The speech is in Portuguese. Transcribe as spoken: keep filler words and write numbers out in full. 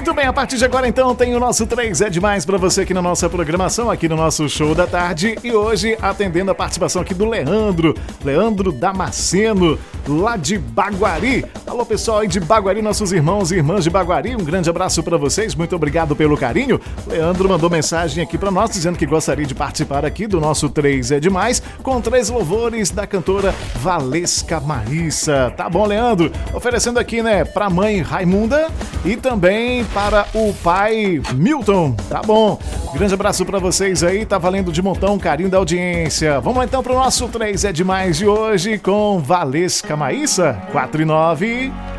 Muito bem, a partir de agora então tem o nosso três é Demais para você aqui na nossa programação, aqui no nosso show da tarde. E hoje atendendo a participação aqui do Leandro, Leandro Damasceno, lá de Baguari. Alô pessoal aí de Baguari, nossos irmãos e irmãs de Baguari, um grande abraço para vocês, muito obrigado pelo carinho. Leandro mandou mensagem aqui para nós dizendo que gostaria de participar aqui do nosso três é Demais com três louvores da cantora Valesca Marissa. Tá bom, Leandro? Oferecendo aqui, né, pra mãe Raimunda e também para o pai Milton. Tá bom? Grande abraço pra vocês aí, tá valendo de montão, carinho da audiência. Vamos lá então pro nosso três é Demais de hoje com Valesca Marissa, quatro e nove.